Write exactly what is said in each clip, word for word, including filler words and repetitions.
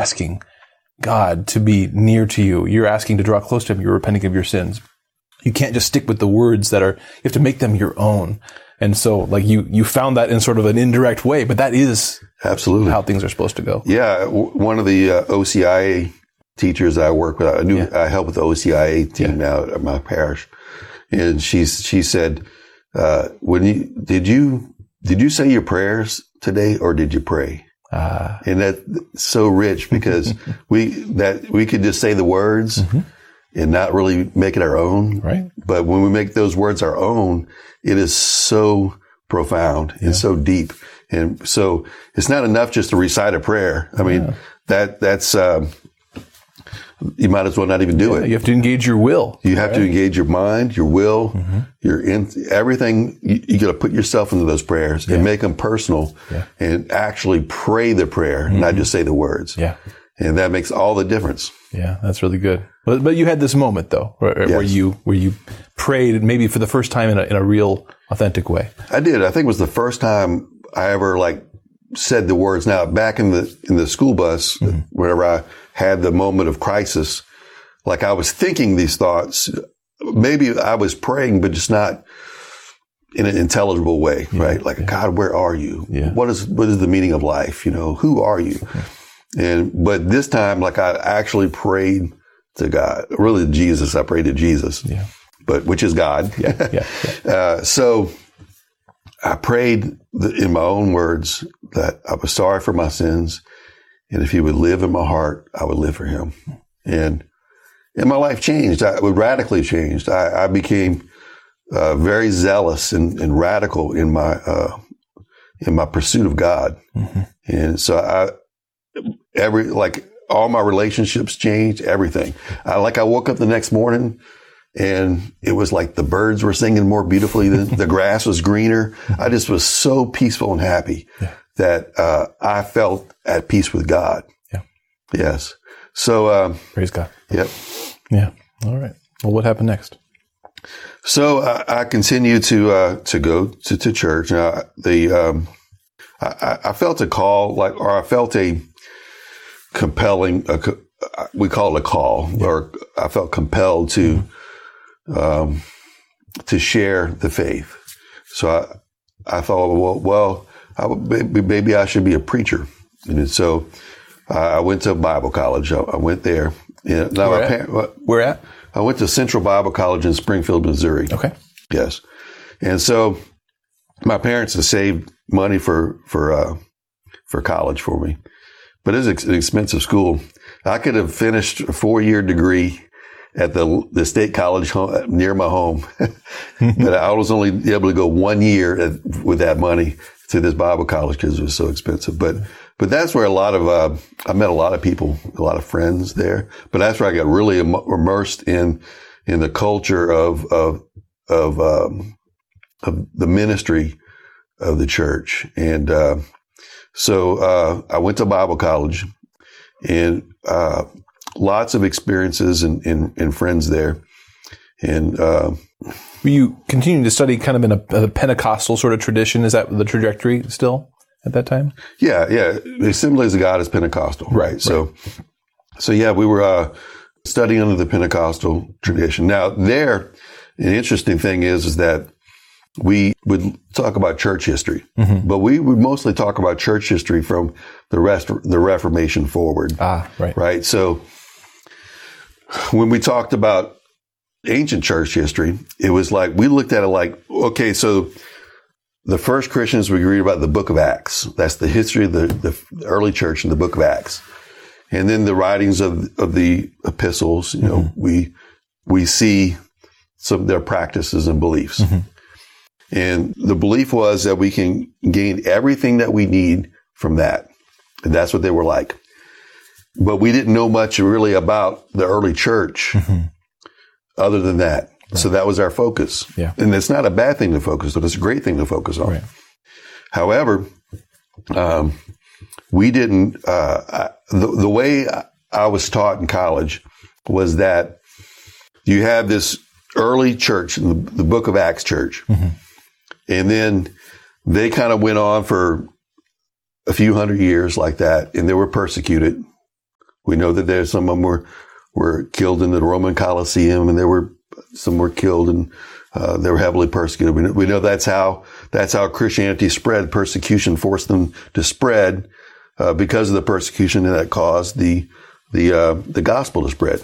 asking God to be near to you. You're asking to draw close to him. You're repenting of your sins. You can't just stick with the words that are, you have to make them your own. And so like you, you found that in sort of an indirect way, but that is absolutely how things are supposed to go. Yeah. W- one of the uh, O C I A teachers I work with, I knew yeah. I help with the O C I A team yeah. now at my parish. And she's, she said, uh, when you, did you, did you say your prayers today or did you pray? Uh, and that's so rich because we, that we could just say the words mm-hmm. and not really make it our own. Right. But when we make those words our own, it is so profound yeah. and so deep. And so it's not enough just to recite a prayer. I mean, yeah. that, that's, um, you might as well not even do yeah, it. You have to engage your will. You have right? to engage your mind, your will, mm-hmm. your in, everything. You, you got to put yourself into those prayers yeah. and make them personal yeah. and actually pray the prayer, mm-hmm. not just say the words. Yeah. And that makes all the difference. Yeah, that's really good. But, but you had this moment though, where, yes. where you, where you prayed maybe for the first time in a, in a real authentic way. I did. I think it was the first time I ever like said the words. Now back in the, in the school bus, mm-hmm. whenever I had the moment of crisis, like I was thinking these thoughts, maybe I was praying, but just not in an intelligible way, yeah, right? Like, yeah. God, where are you? Yeah. What is, what is the meaning of life? You know, who are you? Yeah. And, but this time, like I actually prayed to God, really to Jesus. I prayed to Jesus, yeah. but which is God. Yeah. Yeah. Yeah. uh, so I prayed the, in my own words that I was sorry for my sins. And if he would live in my heart, I would live for him. And, and my life changed. I it radically changed. I, I became uh, very zealous and, and radical in my uh, in my pursuit of God. Mm-hmm. And so I every like all my relationships changed. Everything. I like I woke up the next morning and it was like the birds were singing more beautifully. The, the grass was greener. I just was so peaceful and happy. Yeah. That uh, I felt at peace with God. Yeah. Yes. So um, praise God. Yep. Yeah. All right. Well, what happened next? So uh, I continued to uh, to go to, to church. Now, the um, I, I felt a call, like, or I felt a compelling. A, we call it a call, yeah. or I felt compelled to mm-hmm. um, to share the faith. So I I thought, well, well. I would, maybe, maybe I should be a preacher. And so uh, I went to Bible college. I, I went there. You know, now Where, my at? Parent, Where at? I went to Central Bible College in Springfield, Missouri. Okay. Yes. And so my parents had saved money for, for, uh, for college for me, but it was an expensive school. I could have finished a four year degree at the the state college home, near my home, but I was only able to go one year at, with that money to this Bible college because it was so expensive. But but that's where a lot of uh, I met a lot of people, a lot of friends there. But that's where I got really im- immersed in in the culture of of of, um, of the ministry of the church. And uh, so uh, I went to Bible college, and uh, lots of experiences and, and, and friends there. And uh, were you continuing to study kind of in a, a Pentecostal sort of tradition? Is that the trajectory still at that time? Yeah, yeah. The Assemblies of God is Pentecostal, right? right. So, so yeah, we were uh, studying under the Pentecostal tradition. Now, there, an interesting thing is, is that we would talk about church history, mm-hmm. but we would mostly talk about church history from the rest, the Reformation forward. Ah, right. Right. So when we talked about ancient church history, it was like, we looked at it like, okay, so the first Christians, we read about the book of Acts. That's the history of the, the early church in the book of Acts. And then the writings of, of the epistles, you know, mm-hmm. we, we see some of their practices and beliefs. Mm-hmm. And the belief was that we can gain everything that we need from that. And that's what they were like. But we didn't know much really about the early church mm-hmm. other than that. Right. So that was our focus. Yeah. And it's not a bad thing to focus on. It's a great thing to focus on. Right. However, um, we didn't, uh, I, the, the way I was taught in college was that you have this early church, the, the book of Acts church. Mm-hmm. And then they kind of went on for a few hundred years like that, and they were persecuted We know that there's some of them were, were killed in the Roman Colosseum, and there were some were killed and uh, they were heavily persecuted. We know, we know that's how that's how Christianity spread. Persecution forced them to spread uh, because of the persecution, and that caused the the uh, the gospel to spread.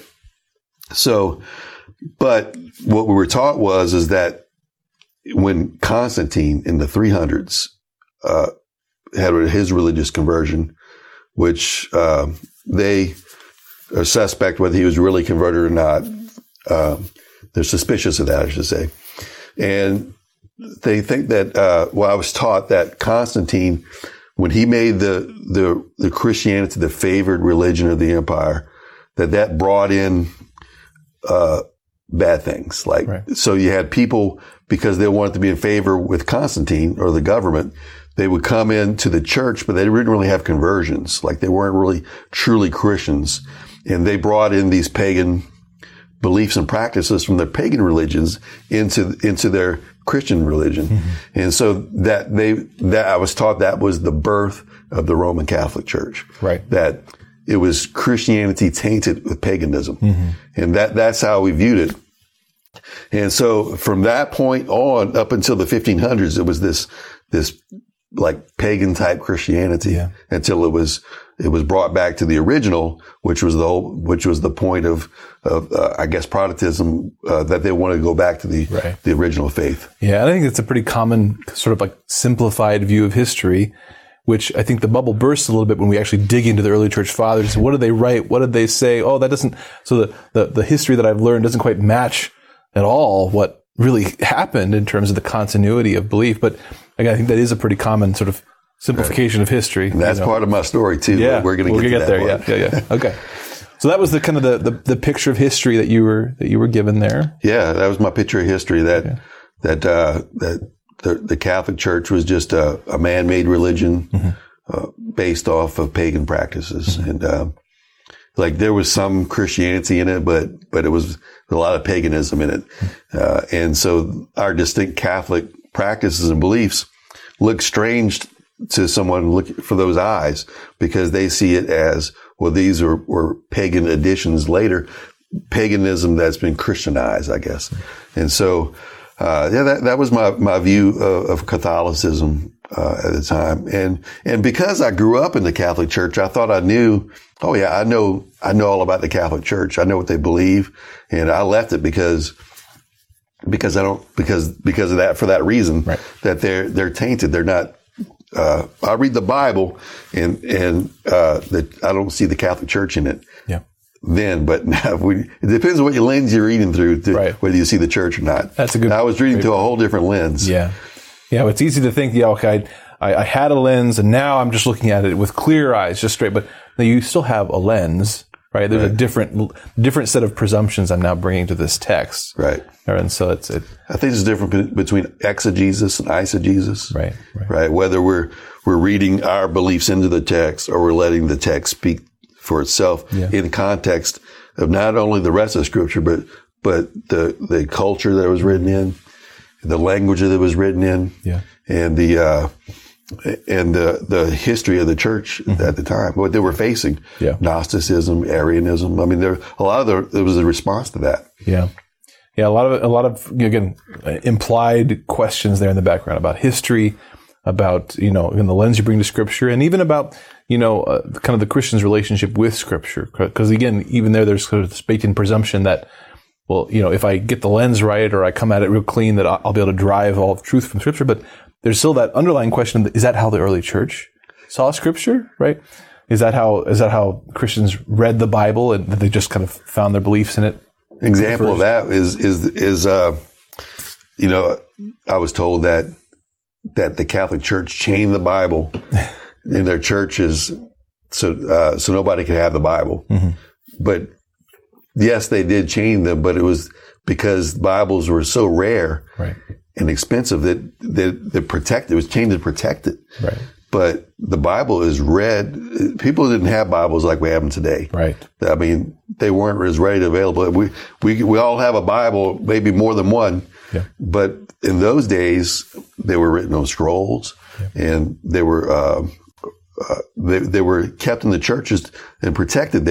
So, but what we were taught was is that when Constantine in the three hundreds uh, had his religious conversion, which uh, they are suspect whether he was really converted or not. Uh, they're suspicious of that, I should say. And they think that, uh, well, I was taught that Constantine, when he made the, the, the Christianity the favored religion of the empire, that that brought in, uh, bad things. Like, right. So you had people, because they wanted to be in favor with Constantine or the government, they would come into the church, but they didn't really have conversions. Like, they weren't really truly Christians. And they brought in these pagan beliefs and practices from their pagan religions into into their Christian religion. Mm-hmm. And so that they that I was taught that was the birth of the Roman Catholic Church. Right. That it was Christianity tainted with paganism. Mm-hmm. And that that's how we viewed it. And so from that point on up until the fifteen hundreds, it was this this like pagan type Christianity, yeah. until it was it was brought back to the original, which was the whole, which was the point of of uh, I guess Protestantism, uh, that they wanted to go back to the right. the original faith. Yeah, I think it's a pretty common sort of like simplified view of history, which I think the bubble bursts a little bit when we actually dig into the early church fathers. What did they write? What did they say? Oh, that doesn't. So the the, the history that I've learned doesn't quite match at all what really happened in terms of the continuity of belief. But again, I think that is a pretty common sort of simplification right. of history. And that's you know. part of my story too. Yeah, we're going to we'll get, get to there. That yeah, yeah, yeah. Okay. So that was the kind of the, the, the picture of history that you were that you were given there. Yeah, that was my picture of history. That yeah. that uh, that the, the Catholic Church was just a, a man-made religion mm-hmm. uh, based off of pagan practices, mm-hmm. and uh, like there was some Christianity in it, but but it was a lot of paganism in it, uh, and so our distinct Catholic practices and beliefs look strange to someone look for those eyes, because they see it as, well, these are, were pagan additions later, paganism that's been Christianized, I guess. And so, uh, yeah, that, that was my, my view of, of Catholicism, uh, at the time. And, and because I grew up in the Catholic Church, I thought I knew, oh yeah, I know, I know all about the Catholic Church. I know what they believe. And I left it because Because I don't, because, because of that, for that reason, right. that they're, they're tainted. They're not, uh, I read the Bible and, and, uh, that I don't see the Catholic Church in it. Yeah. Then, but now we, it depends on what lens you're reading through to right. whether you see the church or not. That's a good, I was reading through a whole different lens. Yeah. Yeah. It's easy to think, yeah, okay, I, I had a lens and now I'm just looking at it with clear eyes, just straight, but no, you still have a lens. Right. There's right. a different, different set of presumptions I'm now bringing to this text. Right. And so it's, it, I think there's a difference between exegesis and eisegesis. Right. Right. Right. Whether we're, we're reading our beliefs into the text or we're letting the text speak for itself yeah. in context of not only the rest of the scripture, but, but the, the culture that it was written in, the language that it was written in. Yeah. And the, uh, and the, the history of the church mm-hmm. at the time, what they were facing, yeah. Gnosticism, Arianism. I mean, there, a lot of the, there was a response to that. Yeah. Yeah. A lot of, a lot of, again, implied questions there in the background about history, about, you know, in the lens you bring to scripture, and even about, you know, uh, kind of the Christian's relationship with scripture. Cause again, even there, there's sort of this baked-in presumption that, well, you know, if I get the lens right or I come at it real clean, that I'll be able to drive all of truth from scripture. But there's still that underlying question: is that how the early church saw scripture? Right? Is that how is that how Christians read the Bible, and they just kind of found their beliefs in it? Example of that is is is uh, you know, I was told that that the Catholic Church chained the Bible in their churches so uh, so nobody could have the Bible. Mm-hmm. But yes, they did chain them, but it was because Bibles were so rare. Right. And expensive that that that protect it was chained to protect it. Right. But the Bible is read. People didn't have Bibles like we have them today. Right. I mean, they weren't as readily available. We we we all have a Bible, maybe more than one. Yeah. But in those days, they were written on scrolls, yeah. and they were uh, uh, they they were kept in the churches and protected